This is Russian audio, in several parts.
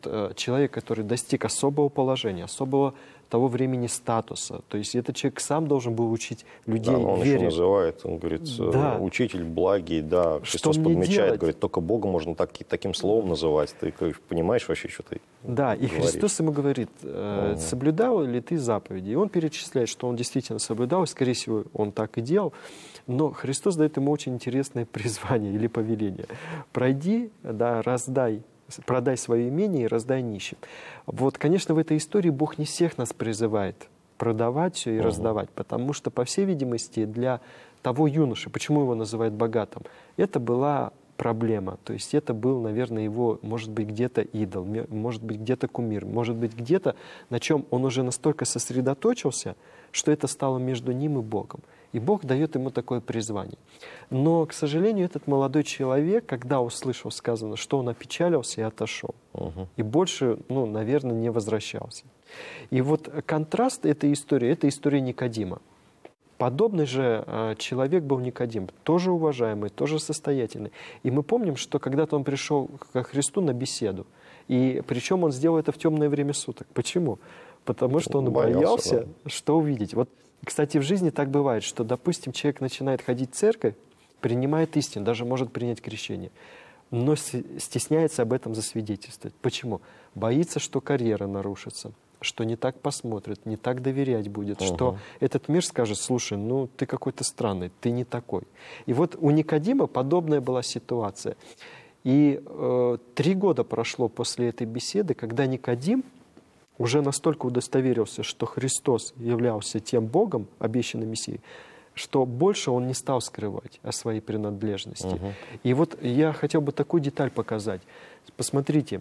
человек, который достиг особого положения, особого того времени статуса. То есть этот человек сам должен был учить людей да, он вере. еще называет, он говорит, Да. учитель благий, да, Христос подмечает, делать? говорит, только Бога можно таким словом называть. Ты понимаешь вообще, что ты Да, и говоришь? Христос ему говорит, соблюдал ли ты заповеди? И он перечисляет, что он действительно соблюдал, и, скорее всего, он так и делал. Но Христос дает ему очень интересное призвание или повеление. Пройди, да, продай свое имение и раздай нищим. Вот, конечно, в этой истории Бог не всех нас призывает продавать все и раздавать, потому что, по всей видимости, для того юноши, почему его называют богатым, это была проблема. То есть это был, наверное, его, может быть, где-то идол, может быть, где-то кумир, может быть, где-то, на чем он уже настолько сосредоточился, что это стало между ним и Богом. И Бог дает ему такое призвание. Но, к сожалению, этот молодой человек, когда услышал сказано, что он опечалился и отошел. И больше, наверное, не возвращался. И вот контраст этой истории — это история Никодима. Подобный же человек был Никодим, тоже уважаемый, тоже состоятельный. И мы помним, что когда-то он пришел ко Христу на беседу. И причем он сделал это в темное время суток. Почему? Потому что он боялся, что увидеть. Вот, кстати, в жизни так бывает, что, допустим, человек начинает ходить в церковь, принимает истину, даже может принять крещение, но стесняется об этом засвидетельствовать. Почему? Боится, что карьера нарушится, что не так посмотрят, не так доверять будет, что этот мир скажет: слушай, ты какой-то странный, ты не такой. И вот у Никодима подобная была ситуация. И 3 года прошло после этой беседы, когда Никодим уже настолько удостоверился, что Христос являлся тем Богом, обещанным Мессией, что больше он не стал скрывать о своей принадлежности. И вот я хотел бы такую деталь показать. Посмотрите,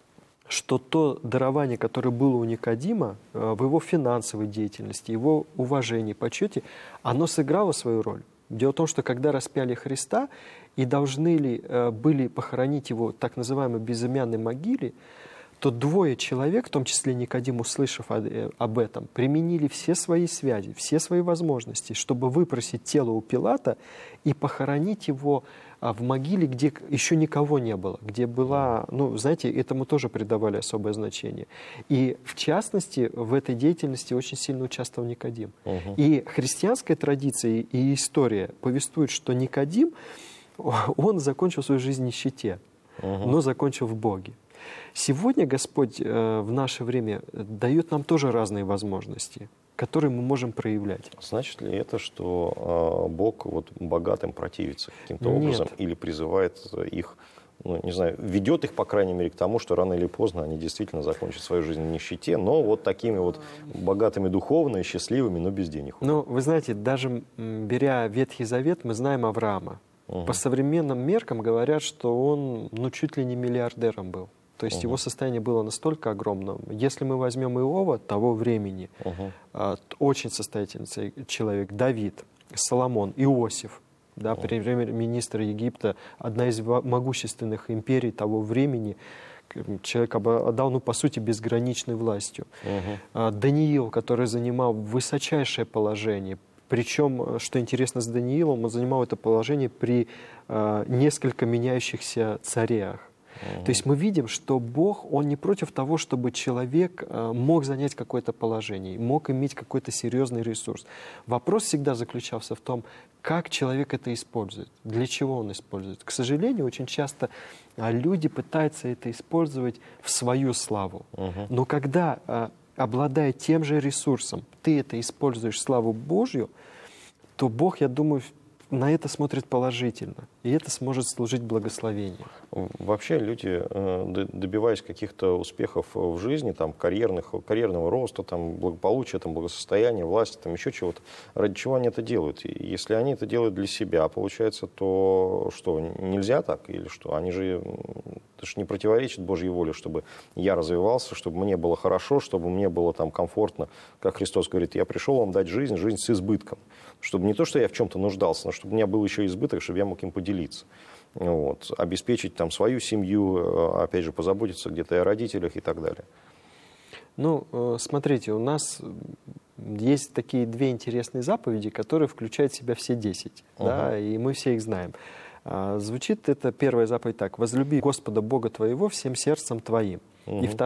что то дарование, которое было у Никодима, в его финансовой деятельности, его уважении, почете, оно сыграло свою роль. Дело в том, что когда распяли Христа и должны ли были похоронить его в так называемой безымянной могиле, то 2 человек, в том числе Никодим, услышав об этом, применили все свои связи, все свои возможности, чтобы выпросить тело у Пилата и похоронить его в могиле, где еще никого не было, где была, знаете, этому тоже придавали особое значение. И в частности, в этой деятельности очень сильно участвовал Никодим. И христианская традиция и история повествуют, что Никодим, он закончил свою жизнь в нищете, но закончил в Боге. Сегодня Господь в наше время дает нам тоже разные возможности, которые мы можем проявлять. Значит ли это, что Бог богатым противится каким-то образом или призывает их, ведет их, по крайней мере, к тому, что рано или поздно они действительно закончат свою жизнь в нищете, но такими богатыми духовно и счастливыми, но без денег? Вы знаете, даже беря Ветхий Завет, мы знаем Авраама. По современным меркам говорят, что он чуть ли не миллиардером был. То есть его состояние было настолько огромным. Если мы возьмем Иова того времени, очень состоятельный человек, Давид, Соломон, Иосиф, премьер-министр Египта, одна из могущественных империй того времени, человек обладал, по сути, безграничной властью. Даниил, который занимал высочайшее положение. Причем, что интересно с Даниилом, он занимал это положение при несколько меняющихся царях. То есть мы видим, что Бог, Он не против того, чтобы человек мог занять какое-то положение, мог иметь какой-то серьезный ресурс. Вопрос всегда заключался в том, как человек это использует, для чего он использует. К сожалению, очень часто люди пытаются это использовать в свою славу. Но когда, обладая тем же ресурсом, ты это используешь в славу Божью, то Бог, я думаю, на это смотрит положительно, и это сможет служить благословением. Вообще люди, добиваясь каких-то успехов в жизни, карьерного роста, благополучия, благосостояния, власти, еще чего-то, ради чего они это делают? И если они это делают для себя, получается, то что, нельзя так? Или что? Это же не противоречит Божьей воле, чтобы я развивался, чтобы мне было хорошо, чтобы мне было комфортно. Как Христос говорит, я пришел вам дать жизнь с избытком. Чтобы не то, что я в чем-то нуждался, но чтобы у меня был еще избыток, чтобы я мог им поделиться. Обеспечить свою семью, опять же, позаботиться где-то и о родителях и так далее. Смотрите, у нас есть такие 2 интересные заповеди, которые включают в себя все 10, и мы все их знаем. Звучит эта первая заповедь так: «Возлюби Господа Бога твоего всем сердцем твоим». И